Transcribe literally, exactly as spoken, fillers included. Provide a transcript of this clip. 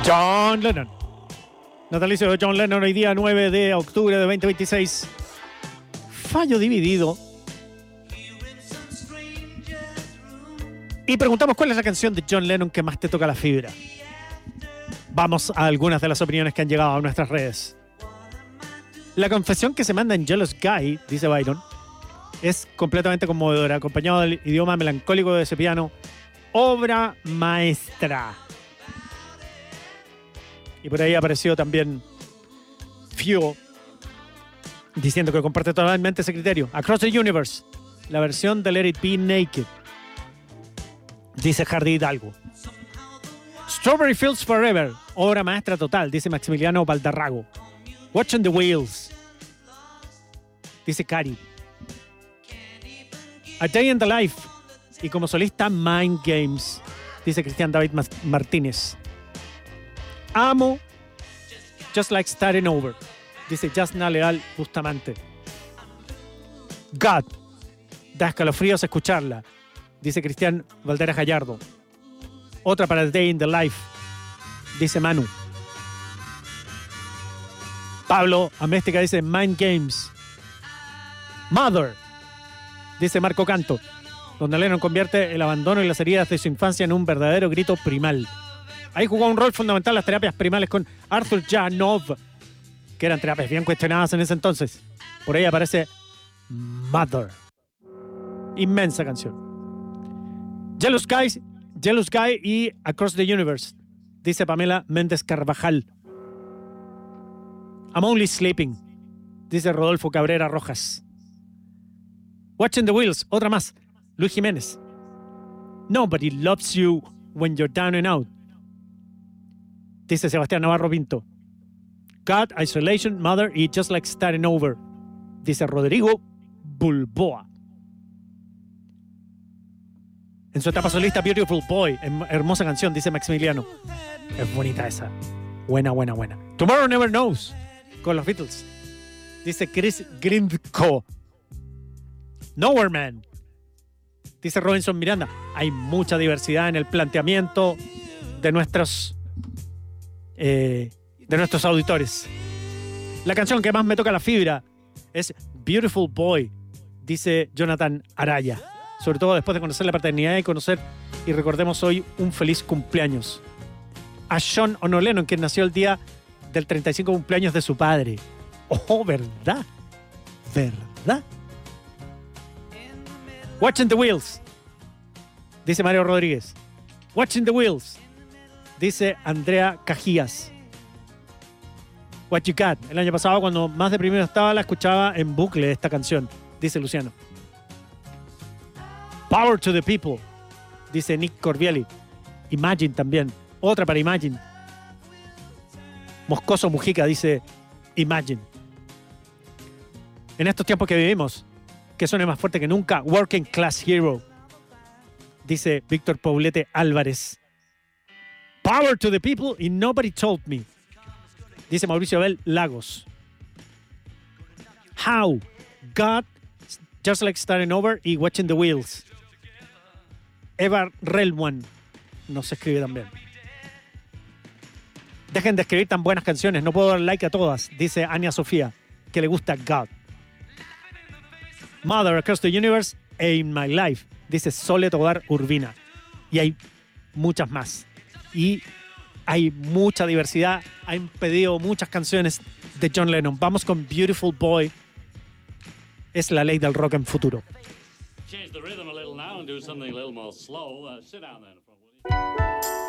John Lennon. Natalicio de John Lennon hoy día nueve de octubre de veinte veintiséis. Fallo dividido. Y preguntamos cuál es la canción de John Lennon que más te toca la fibra. Vamos a algunas de las opiniones que han llegado a nuestras redes. La confesión que se manda en Jealous Guy, dice Byron, es completamente conmovedora, acompañado del idioma melancólico de ese piano. Obra maestra. Y por ahí apareció también Fio diciendo que comparte totalmente ese criterio. Across the Universe, la versión de Let It Be Naked, dice Hardy Hidalgo. Strawberry Fields Forever, obra maestra total, dice Maximiliano Valdarrago. Watching the Wheels, dice Cari. A Day in the Life, y como solista Mind Games, dice Cristian David Martínez. Amo Just Like Starting Over, dice Jasna Leal Bustamante. God, da escalofríos escucharla, dice Cristian Valderas Gallardo. Otra para The Day in the Life, dice Manu. Pablo Améstica dice Mind Games. Mother, dice Marco Canto, donde Lennon convierte el abandono y las heridas de su infancia en un verdadero grito primal. Ahí jugó un rol fundamental las terapias primales con Arthur Janov, que eran terapias bien cuestionadas en ese entonces. Por ahí aparece Mother. Inmensa canción. Jealous Guy, Jealous Guy y Across the Universe, dice Pamela Méndez Carvajal. I'm Only Sleeping, dice Rodolfo Cabrera Rojas. Watching the Wheels, otra más, Luis Jiménez. Nobody Loves You When You're Down and Out, dice Sebastián Navarro Pinto. God, Isolation, Mother y Just Like Starting Over, dice Rodrigo Bulboa. En su etapa solista, Beautiful Boy, hermosa canción, dice Maximiliano. Es bonita esa. Buena, buena, buena. Tomorrow Never Knows, con los Beatles, dice Chris Grindko. Nowhere Man, dice Robinson Miranda. Hay mucha diversidad en el planteamiento de nuestros eh, de nuestros auditores. La canción que más me toca la fibra es Beautiful Boy, dice Jonathan Araya. Sobre todo después de conocer la paternidad y conocer, y recordemos hoy, un feliz cumpleaños a Sean Ono Lennon, que nació el día del treinta y cinco cumpleaños de su padre. Oh, ¿verdad? ¿Verdad? Watching the Wheels, dice Mario Rodríguez. Watching the Wheels, dice Andrea Cajías. What You Got. El año pasado, cuando más deprimido estaba, la escuchaba en bucle esta canción, dice Luciano. Power to the People, dice Nick Corbielli. Imagine también. Otra para Imagine. Moscoso Mujica dice Imagine. En estos tiempos que vivimos, que suene más fuerte que nunca, Working Class Hero, dice Víctor Poblete Álvarez. Power to the People y Nobody Told Me, dice Mauricio Abel Lagos. How, God, Just Like Starting Over y Watching the Wheels. Eva Relmuan nos escribe también. Dejen de escribir tan buenas canciones, no puedo dar like a todas, dice Ania Sofía, que le gusta God. Mother, Across the Universe e In My Life, dice Sole Tobar Urbina. Y hay muchas más. Y hay mucha diversidad. Han pedido muchas canciones de John Lennon. Vamos con Beautiful Boy. Es la ley del rock en futuro. Change the rhythm a little now and do something a little more slow. Uh, sit down then.